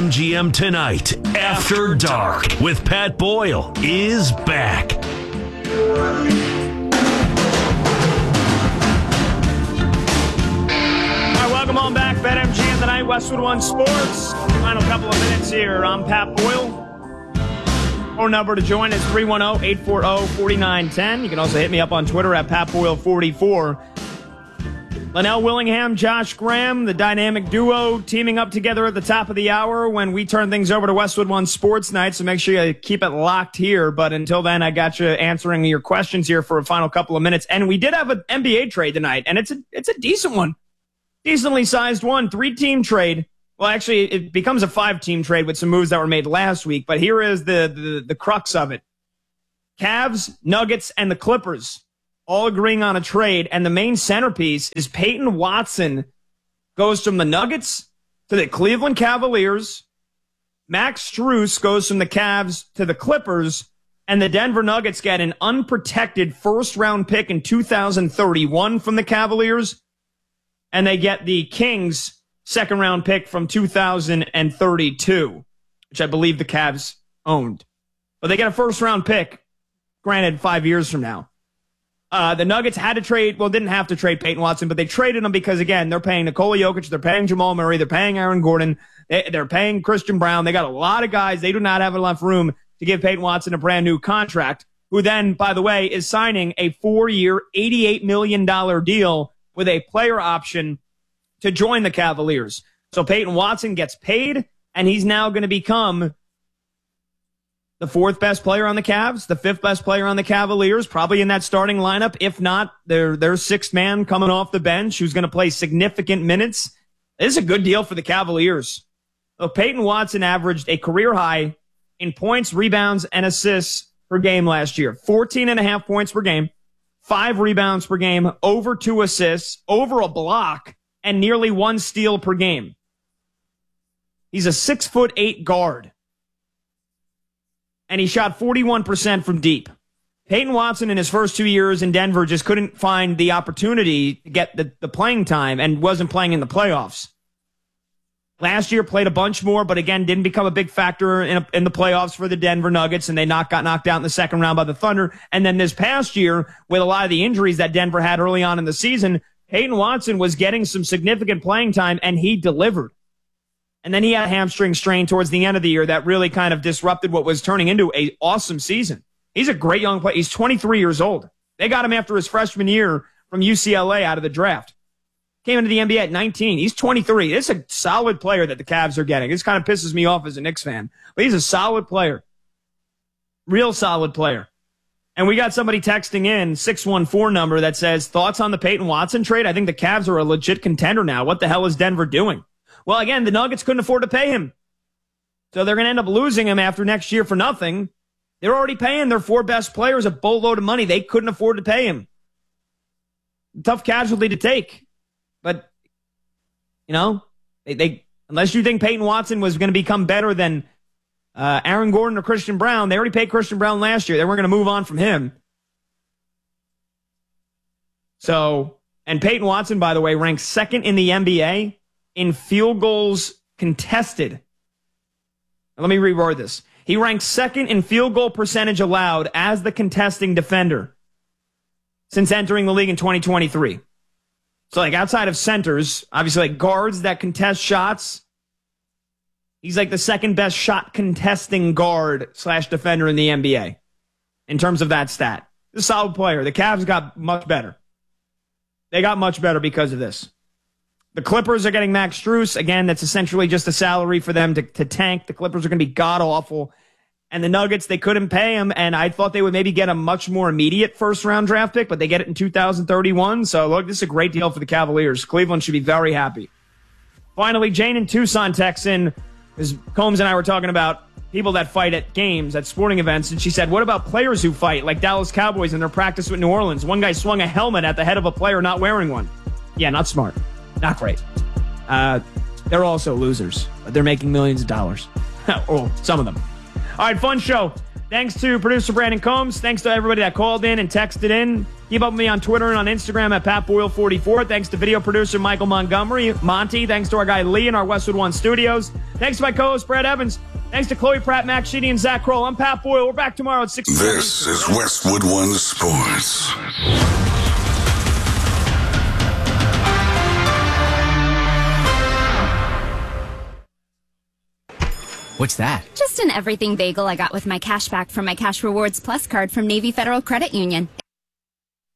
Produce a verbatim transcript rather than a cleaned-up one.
M G M Tonight, After Dark, with Pat Boyle, is back. All right, welcome on back. BetMGM Tonight, Westwood One Sports. Final couple of minutes here. I'm Pat Boyle. Phone number to join is three one zero, eight four zero, four nine one zero. You can also hit me up on Twitter at Pat Boyle forty-four. Linnell Willingham, Josh Graham, the dynamic duo teaming up together at the top of the hour when we turn things over to Westwood One Sports Night, so make sure you keep it locked here. But until then, I got you answering your questions here for a final couple of minutes. And we did have an N B A trade tonight, and it's a it's a decent one. Decently sized one. Three-team trade. Well, actually, it becomes a five-team trade with some moves that were made last week, but here is the, the, the crux of it. Cavs, Nuggets, and the Clippers all agreeing on a trade, and the main centerpiece is Peyton Watson goes from the Nuggets to the Cleveland Cavaliers. Max Strus goes from the Cavs to the Clippers, and the Denver Nuggets get an unprotected first-round pick in two thousand thirty-one from the Cavaliers, and they get the Kings' second-round pick from two thousand thirty-two, which I believe the Cavs owned. But they get a first-round pick, granted, five years from now. Uh, the Nuggets had to trade, well, didn't have to trade Peyton Watson, but they traded him because, again, they're paying Nikola Jokic, they're paying Jamal Murray, they're paying Aaron Gordon, they, they're paying Christian Brown. They got a lot of guys. They do not have enough room to give Peyton Watson a brand-new contract, who then, by the way, is signing a four-year, eighty-eight million dollars deal with a player option to join the Cavaliers. So Peyton Watson gets paid, and he's now going to become the fourth best player on the Cavs, the fifth best player on the Cavaliers, probably in that starting lineup. If not, their their sixth man coming off the bench who's going to play significant minutes. This is a good deal for the Cavaliers. So Peyton Watson averaged a career high in points, rebounds, and assists per game last year. fourteen and a half points per game, five rebounds per game, over two assists, over a block, and nearly one steal per game. He's a six foot eight guard. And he shot forty-one percent from deep. Peyton Watson in his first two years in Denver just couldn't find the opportunity to get the, the playing time and wasn't playing in the playoffs. Last year played a bunch more, but again, didn't become a big factor in, a, in the playoffs for the Denver Nuggets, and they knocked, got knocked out in the second round by the Thunder. And then this past year, with a lot of the injuries that Denver had early on in the season, Peyton Watson was getting some significant playing time, and he delivered. And then he had a hamstring strain towards the end of the year that really kind of disrupted what was turning into an awesome season. He's a great young player. He's twenty-three years old. They got him after his freshman year from U C L A out of the draft. Came into the N B A at nineteen. He's twenty-three. It's a solid player that the Cavs are getting. This kind of pisses me off as a Knicks fan. But he's a solid player. Real solid player. And we got somebody texting in, six one four number, that says, thoughts on the Peyton Watson trade? I think the Cavs are a legit contender now. What the hell is Denver doing? Well, again, the Nuggets couldn't afford to pay him. So they're going to end up losing him after next year for nothing. They're already paying their four best players a boatload of money. They couldn't afford to pay him. Tough casualty to take. But, you know, they, they unless you think Peyton Watson was going to become better than uh, Aaron Gordon or Christian Brown, they already paid Christian Brown last year. They weren't going to move on from him. So, and Peyton Watson, by the way, ranks second in the N B A in field goals contested. Now, let me reword this. He ranks second in field goal percentage allowed as the contesting defender since entering the league in twenty twenty-three. So, like, outside of centers, obviously, like, guards that contest shots, he's like the second best shot contesting guard slash defender in the N B A in terms of that stat. He's a solid player. The Cavs got much better. They got much better because of this. The Clippers are getting Max Strus. Again, that's essentially just a salary for them to, to tank. The Clippers are going to be god-awful. And the Nuggets, they couldn't pay him, and I thought they would maybe get a much more immediate first-round draft pick, but they get it in two thousand thirty-one. So, look, this is a great deal for the Cavaliers. Cleveland should be very happy. Finally, Jane in Tucson texts in, because Combs and I were talking about people that fight at games, at sporting events, and she said, what about players who fight, like Dallas Cowboys in their practice with New Orleans? One guy swung a helmet at the head of a player not wearing one. Yeah, not smart. Not great. Uh, they're also losers, but they're making millions of dollars. Or some of them. All right, fun show. Thanks to producer Brandon Combs. Thanks to everybody that called in and texted in. Keep up with me on Twitter and on Instagram at Pat Boyle forty-four. Thanks to video producer Michael Montgomery. Monty, thanks to our guy Lee in our Westwood One studios. Thanks to my co-host Brad Evans. Thanks to Chloe Pratt, Max Sheedy, and Zach Kroll. I'm Pat Boyle. We're back tomorrow at six. This is Westwood One Sports. What's that? Just an everything bagel I got with my cash back from my Cash Rewards Plus card from Navy Federal Credit Union.